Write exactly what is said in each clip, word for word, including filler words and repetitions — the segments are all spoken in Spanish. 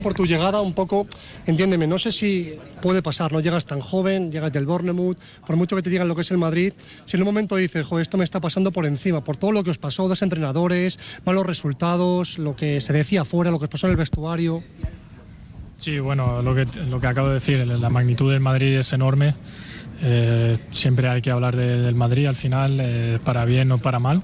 Por tu llegada, un poco, entiéndeme, no sé si puede pasar, no llegas tan joven, llegas del Bournemouth, por mucho que te digan lo que es el Madrid, si en un momento dices, joder, esto me está pasando por encima, por todo lo que os pasó, dos entrenadores, malos resultados, lo que se decía afuera, lo que os pasó en el vestuario. Sí, bueno, lo que, lo que acabo de decir, la magnitud del Madrid es enorme, eh, siempre hay que hablar de, del Madrid al final, eh, para bien o para mal,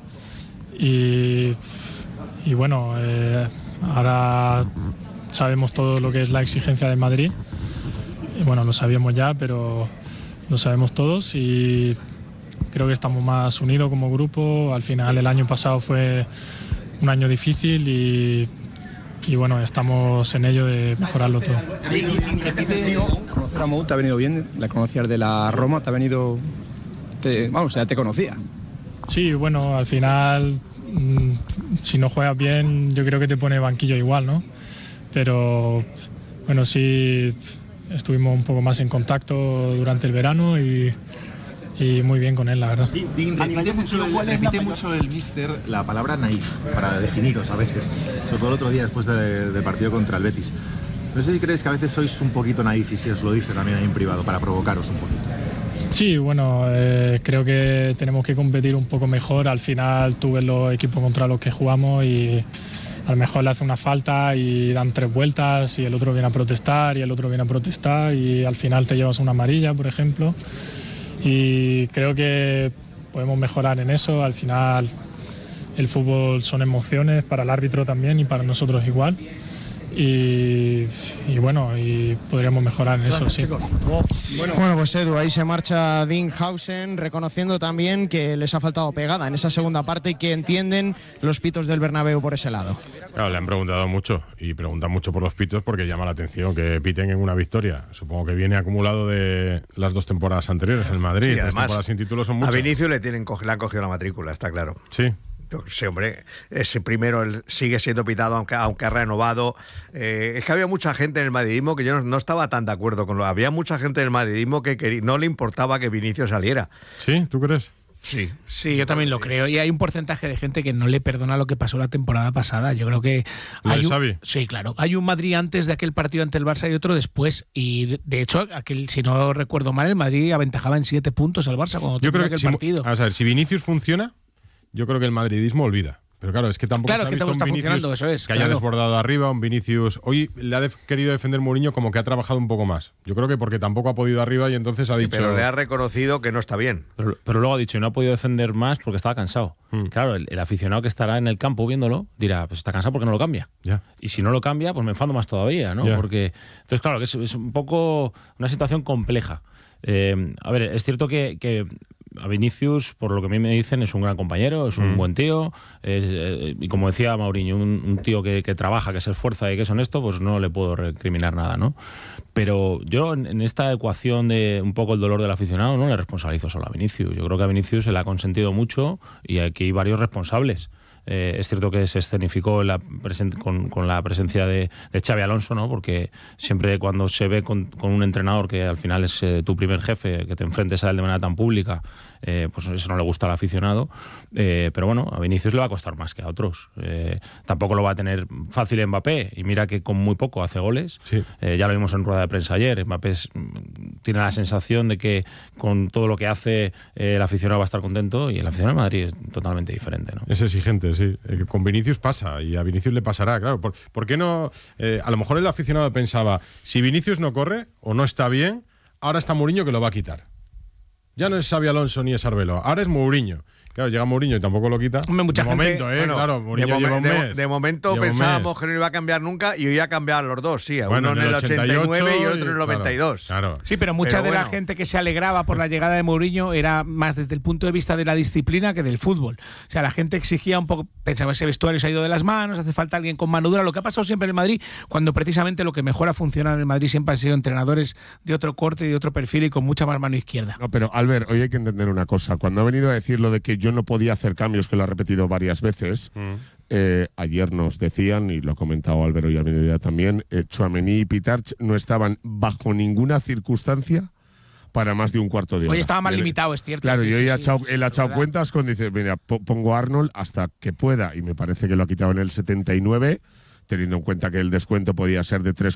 y, y bueno, eh, ahora sabemos todo lo que es la exigencia del Madrid. Y bueno, lo sabíamos ya, pero lo sabemos todos y creo que estamos más unidos como grupo. Al final el año pasado fue un año difícil y, y bueno, estamos en ello de mejorarlo todo. ¿Conocer a Mou te ha venido bien? ¿La conocías de la Roma? ¿Te ha venido...? Te, vamos, ya te conocía. Sí, bueno, al final, mmm, si no juegas bien, yo creo que te pone banquillo igual, ¿no? Pero bueno, sí estuvimos un poco más en contacto durante el verano y, y muy bien con él, la verdad. Repite mucho, el, repite mucho el míster la palabra naif para definiros a veces, sobre todo el otro día después del de partido contra el Betis. No sé si crees que a veces sois un poquito naif y si os lo dice también ahí en privado para provocaros un poquito. Sí, bueno, eh, creo que tenemos que competir un poco mejor. Al final tú ves los equipos contra los que jugamos y a lo mejor le hace una falta y dan tres vueltas y el otro viene a protestar y el otro viene a protestar y al final te llevas una amarilla, por ejemplo. Y creo que podemos mejorar en eso. Al final el fútbol son emociones para el árbitro también y para nosotros igual. Y, y bueno, y podríamos mejorar en eso, sí. Bueno, bueno, pues Edu, ahí se marcha Dean Howson, reconociendo también que les ha faltado pegada en esa segunda parte y que entienden los pitos del Bernabéu por ese lado. Claro, le han preguntado mucho y preguntan mucho por los pitos porque llama la atención que piten en una victoria. Supongo que viene acumulado de las dos temporadas anteriores en Madrid. Sí, además, las temporadas sin títulos son muchas. A Vinicius le, tienen, le han cogido la matrícula, está claro. Sí. Sí, hombre, ese primero él sigue siendo pitado aunque, aunque ha renovado. Eh, es que había mucha gente en el madridismo que yo no, no estaba tan de acuerdo con lo. Había mucha gente en el madridismo que quería, no le importaba que Vinicius saliera. ¿Sí? ¿Tú crees? Sí. Sí, yo también lo creo. Y hay un porcentaje de gente que no le perdona lo que pasó la temporada pasada. Yo creo que hay un, Xavi? sí, claro. Hay un Madrid antes de aquel partido ante el Barça y otro después. Y de, de hecho, aquel, si no recuerdo mal, el Madrid aventajaba en siete puntos al Barça cuando yo creo que aquel si, partido. A ver, si Vinicius funciona, yo creo que el madridismo olvida. Pero claro, es que tampoco claro, se ha que visto todo está un Vinicius funcionando, eso es, que haya claro. desbordado arriba, un Vinicius... Hoy le ha def- querido defender Mourinho como que ha trabajado un poco más. Yo creo que porque tampoco ha podido arriba y entonces ha dicho... Pero le ha reconocido que no está bien. Pero, pero luego ha dicho, no ha podido defender más porque estaba cansado. Mm. Claro, el, el aficionado que estará en el campo viéndolo dirá, pues está cansado porque no lo cambia. Yeah. Y si no lo cambia, pues me enfado más todavía, ¿no? Yeah. Porque entonces, claro, que es, es un poco una situación compleja. Eh, a ver, es cierto que... que a Vinicius, por lo que a mí me dicen, es un gran compañero, es un mm. buen tío, es, eh, y como decía Mourinho, un, un tío que, que trabaja, que se esfuerza y que es honesto, pues no le puedo recriminar nada, ¿no? Pero yo en, en esta ecuación de un poco el dolor del aficionado no le responsabilizo solo a Vinicius. Yo creo que a Vinicius se le ha consentido mucho y aquí hay varios responsables. Eh, es cierto que se escenificó la presen- con, con la presencia de, de Xabi Alonso, ¿no? Porque siempre cuando se ve con, con un entrenador que al final es eh, tu primer jefe, que te enfrentes a él de manera tan pública, eh, pues eso no le gusta al aficionado. Eh, pero bueno, a Vinicius le va a costar más que a otros. Eh, tampoco lo va a tener fácil Mbappé, y mira que con muy poco hace goles. Sí. Eh, ya lo vimos en rueda de prensa ayer. Mbappé es, tiene la sensación de que con todo lo que hace eh, el aficionado va a estar contento, y el aficionado de Madrid es totalmente diferente, ¿no? Es exigente, sí. Eh, con Vinicius pasa, y a Vinicius le pasará, claro. ¿Por, por qué no? Eh, a lo mejor el aficionado pensaba, si Vinicius no corre o no está bien, ahora está Mourinho que lo va a quitar. Ya no es Xabi Alonso ni es Arbeloa, ahora es Mourinho. Claro, llega Mourinho y tampoco lo quita. Hombre, mucha de gente, momento, ¿eh? Bueno, claro, Mourinho de, lleva un de, mes. de momento lleva pensábamos que no iba a cambiar nunca, y hoy ha cambiado los dos, sí. Bueno, uno en el ochenta y nueve y otro en el noventa y dos. Claro, claro. Sí, pero mucha Pero de bueno. la gente que se alegraba por la llegada de Mourinho era más desde el punto de vista de la disciplina que del fútbol. O sea, la gente exigía un poco, pensaba, ese vestuario se ha ido de las manos, hace falta alguien con mano dura. Lo que ha pasado siempre en el Madrid, cuando precisamente lo que mejor ha funcionado en el Madrid siempre han sido entrenadores de otro corte y de otro perfil y con mucha más mano izquierda. No, pero Albert, hoy hay que entender una cosa. Cuando ha venido a decir lo de que yo no podía hacer cambios, que lo ha repetido varias veces, mm. eh, ayer nos decían, y lo ha comentado Albert hoy al mediodía también, eh, Tchouaméni y Pitarch no estaban bajo ninguna circunstancia para más de un cuarto de hora. Hoy estaba más Él, limitado, es cierto. Claro, sí, y hoy sí, ha sí, echado, sí, él ha echado cuentas con, dice, mira, pongo a Arnold hasta que pueda, y me parece que lo ha quitado en el setenta y nueve, teniendo en cuenta que el descuento podía ser de tres